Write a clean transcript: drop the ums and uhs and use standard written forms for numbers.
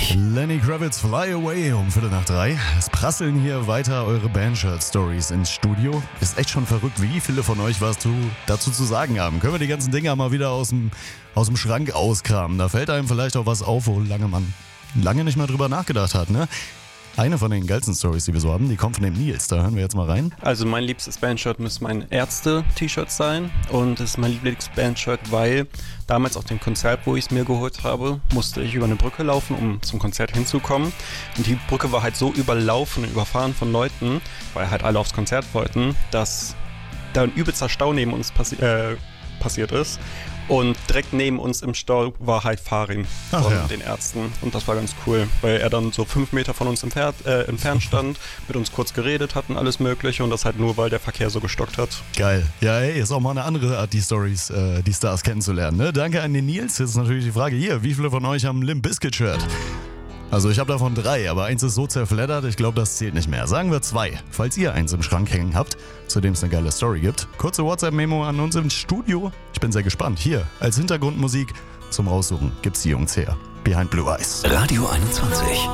Lenny Kravitz, Fly Away um 2:45. Es prasseln hier weiter eure Bandshirt-Stories ins Studio. Ist echt schon verrückt, wie viele von euch was dazu zu sagen haben. Können wir die ganzen Dinger mal wieder aus dem Schrank auskramen. Da fällt einem vielleicht auch was auf, wo man lange nicht mal drüber nachgedacht hat, ne? Eine von den geilsten Stories, die wir so haben, die kommt von dem Nils. Da hören wir jetzt mal rein. Also mein liebstes Bandshirt müsste mein Ärzte-T-Shirt sein. Und es ist mein Lieblingsbandshirt, weil damals auf dem Konzert, wo ich es mir geholt habe, musste ich über eine Brücke laufen, um zum Konzert hinzukommen. Und die Brücke war halt so überlaufen und überfahren von Leuten, weil halt alle aufs Konzert wollten, dass da ein übelster Stau neben uns passiert ist. Und direkt neben uns im Stau war halt Farin von den Ärzten. Und das war ganz cool, weil er dann so 5 Meter von uns entfernt stand, mit uns kurz geredet hat und alles mögliche. Und das halt nur, weil der Verkehr so gestockt hat. Geil. Ja, ey, ist auch mal eine andere Art, die Stories, die Stars kennenzulernen. Ne? Danke an den Nils. Jetzt ist natürlich die Frage hier, wie viele von euch haben ein Limp Bizkit-Shirt? Also ich habe davon 3, aber eins ist so zerfleddert, ich glaube, das zählt nicht mehr. Sagen wir 2. Falls ihr eins im Schrank hängen habt, zu dem es eine geile Story gibt, kurze WhatsApp-Memo an uns im Studio. Ich bin sehr gespannt. Hier, als Hintergrundmusik zum Raussuchen gibt's die Jungs her. Behind Blue Eyes. Radio 21.